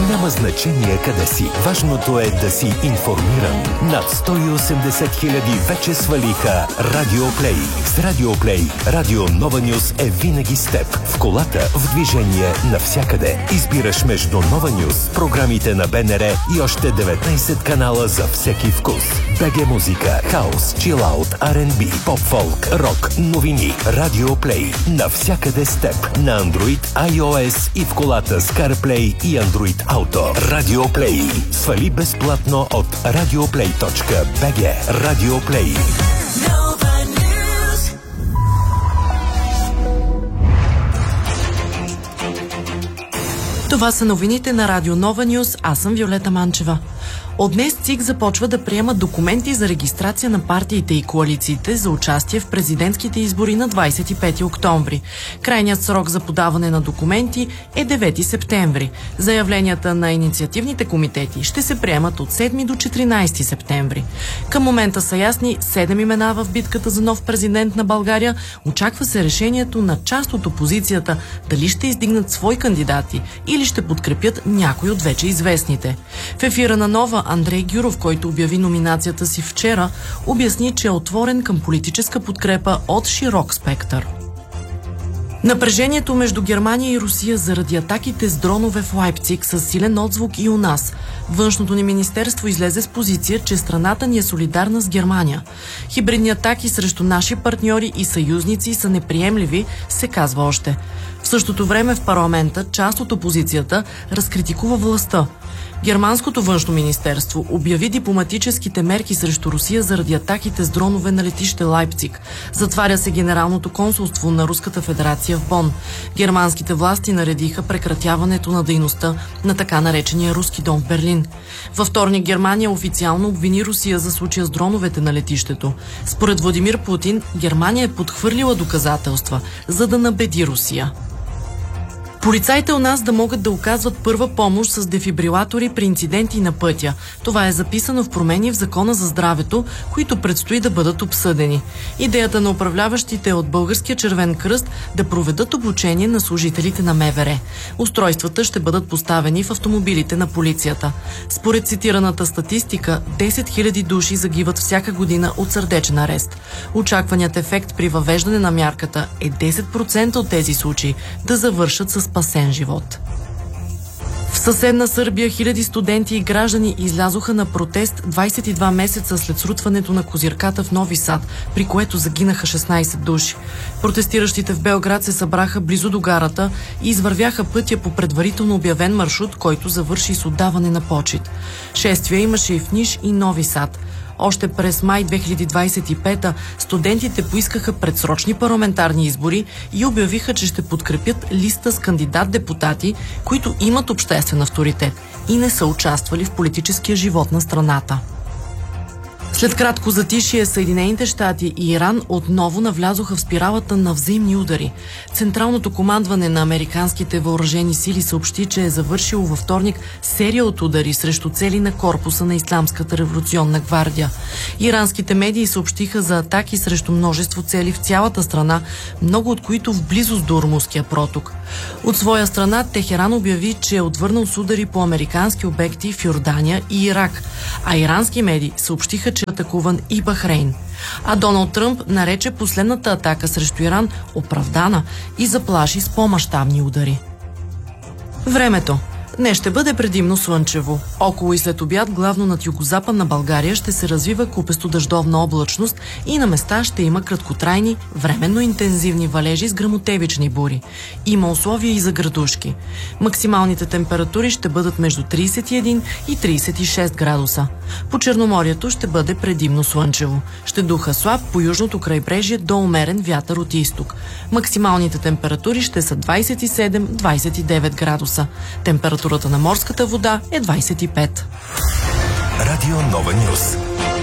Няма значение къде си. Важното е да си информиран. Над 180 хиляди вече свалиха Радиоплей. С Радиоплей Радио Нова Нюс е винаги с теб. В колата, в движение, навсякъде. Избираш между Нова Нюс, програмите на БНР и още 19 канала за всеки вкус. БГ музика, хаус, чилаут, R&B, поп-фолк, рок, новини. Радиоплей. Навсякъде с теб. На Android, iOS и в колата с CarPlay и Android Auto. Радиоплей. Свали безплатно от radioplay.bg. Радиоплей. Това са новините на Радио Нова Нюс. Аз съм Виолета Манчева. От днес ЦИК започва да приема документи за регистрация на партиите и коалициите за участие в президентските избори на 25 октомври. Крайният срок за подаване на документи е 9 септември. Заявленията на инициативните комитети ще се приемат от 7 до 14 септември. Към момента са ясни 7 имена в битката за нов президент на България. Очаква се решението на част от опозицията дали ще издигнат свои кандидати или ще подкрепят някой от вече известните. В ефира на Нова Андрей Гюров, който обяви номинацията си вчера, обясни, че е отворен към политическа подкрепа от широк спектър. Напрежението между Германия и Русия заради атаките с дронове в Лайпциг със силен отзвук и у нас. Външното ни министерство излезе с позиция, че страната ни е солидарна с Германия. Хибридни атаки срещу наши партньори и съюзници са неприемливи, се казва още. В същото време в парламента част от опозицията разкритикува властта. Германското външно министерство обяви дипломатическите мерки срещу Русия заради атаките с дронове на летище Лайпциг. Затваря се Генералното консулство на Руската федерация в Бон. Германските власти наредиха прекратяването на дейността на така наречения Руски дом в Берлин. Във вторник Германия официално обвини Русия за случая с дроновете на летището. Според Владимир Путин, Германия е подхвърлила доказателства, за да набеди Русия. Полицаите у нас да могат да оказват първа помощ с дефибрилатори при инциденти на пътя. Това е записано в промени в Закона за здравето, които предстои да бъдат обсъдени. Идеята на управляващите от Българския червен кръст да проведат обучение на служителите на МВР. Устройствата ще бъдат поставени в автомобилите на полицията. Според цитираната статистика, 10 000 души загиват всяка година от сърдечен арест. Очакваният ефект при въвеждане на мярката е 10% от тези случаи да завършат с спасен живот. В съседна Сърбия хиляди студенти и граждани излязоха на протест 22 месеца след срутването на козирката в Нови Сад, при което загинаха 16 души. Протестиращите в Белград се събраха близо до гарата и извървяха пътя по предварително обявен маршрут, който завърши с отдаване на почит. Шествия имаше и в Ниш и Нови Сад. Още през май 2025 студентите поискаха предсрочни парламентарни избори и обявиха, че ще подкрепят листа с кандидат-депутати, които имат обществен авторитет и не са участвали в политическия живот на страната. След кратко затишие, Съединените щати и Иран отново навлязоха в спиралата на взаимни удари. Централното командване на американските въоръжени сили съобщи, че е завършило във вторник серия от удари срещу цели на корпуса на Ислямската революционна гвардия. Иранските медии съобщиха за атаки срещу множество цели в цялата страна, много от които в близост до Ормузския проток. От своя страна Техеран обяви, че е отвърнал с удари по американски обекти в Йордания и Ирак, а ирански медии съобщиха, че е атакуван и Бахрейн. А Доналд Тръмп нарече последната атака срещу Иран оправдана и заплаши с по-мащабни удари. Времето. Днес ще бъде предимно слънчево. Около и след обяд, главно над югозападна България, ще се развива купесто дъждовна облачност и на места ще има краткотрайни, временно интензивни валежи с гръмотевични бури. Има условия и за градушки. Максималните температури ще бъдат между 31 и 36 градуса. По Черноморието ще бъде предимно слънчево. Ще духа слаб по южното крайбрежие до умерен вятър от изток. Максималните температури ще са 27-29 градуса. Температурата на морската вода е 25. Радио Нова Нюс.